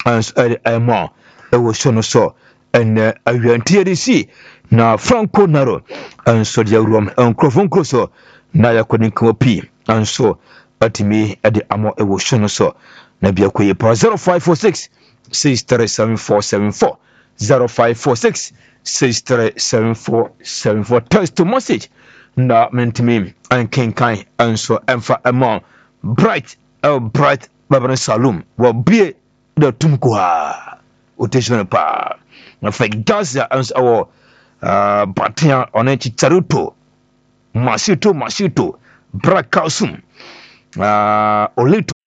ans ema ewo sono so en awiantie de si na Franco Naro anso de awrom enkrofon kroso na yakoni kopi anso atimi ade amo ewo sono so na bia koye pa 0546 637474 0546 637474 text message na mentimi ankenkan anso emfa ema bright babana salum wa bie da tumko ha oteshona pa na fake daza ans awo batia onechi charuto masito brakausum olito